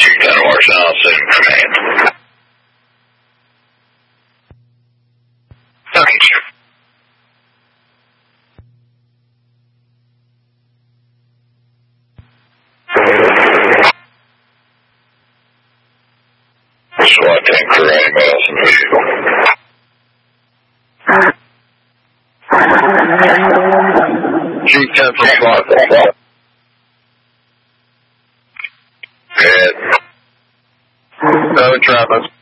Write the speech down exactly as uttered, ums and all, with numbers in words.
Chief ten Marshall, sitting command. Okay, Chief. SWAT team crew, any males in the vehicle? Chief ten from SWAT. Good. No, Travis.